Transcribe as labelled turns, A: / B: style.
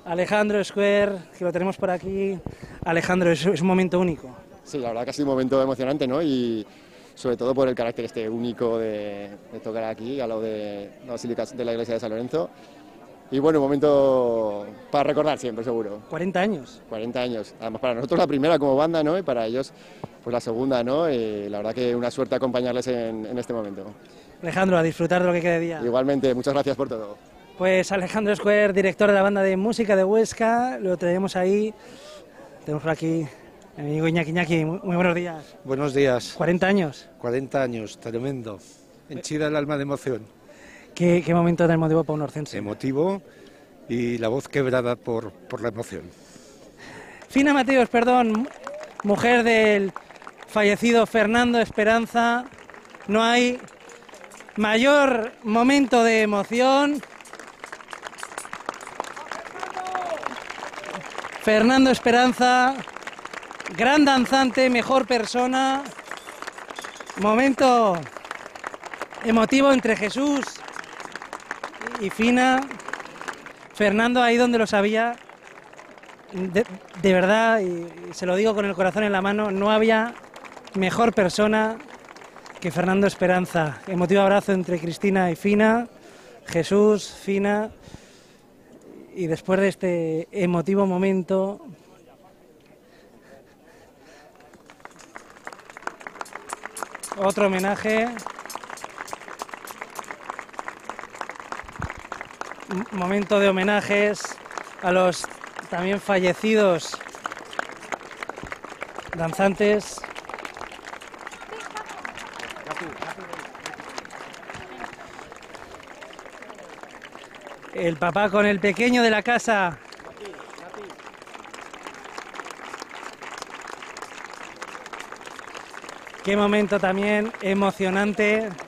A: Alejandro Square, que lo tenemos por aquí. Alejandro, es un momento único.
B: Sí, la verdad que ha sido un momento emocionante, ¿no? Y sobre todo por el carácter único de tocar aquí, al lado de la Basílica de la Iglesia de San Lorenzo. Y bueno, un momento para recordar siempre, seguro.
A: 40 años.
B: 40 años. Además, para nosotros la primera como banda, ¿no? Y para ellos, pues la segunda, ¿no? Y la verdad que una suerte acompañarles en este momento.
A: Alejandro, a disfrutar de lo que quede de día.
B: Igualmente, muchas gracias por todo.
A: Pues Alejandro Square, director de la banda de música de Huesca, lo tenemos ahí. Tenemos por aquí mi amigo Iñaki. Iñaki, muy buenos días.
C: Buenos días.
A: 40 años.
C: 40 años, tremendo. Henchida el alma de emoción.
A: ¿Qué momento tan emotivo para un orcense?
C: Emotivo y la voz quebrada por la emoción.
A: Fina Mateos, perdón, mujer del fallecido Fernando Esperanza. No hay mayor momento de emoción. Fernando Esperanza, gran danzante, mejor persona. Momento emotivo entre Jesús y Fina. Fernando, ahí donde lo sabía, de verdad, y se lo digo con el corazón en la mano, no había mejor persona que Fernando Esperanza. Emotivo abrazo entre Cristina y Fina, Jesús, Fina, y después de este emotivo momento, otro homenaje. Momento de homenajes a los también fallecidos danzantes. El papá con el pequeño de la casa. Qué momento también emocionante.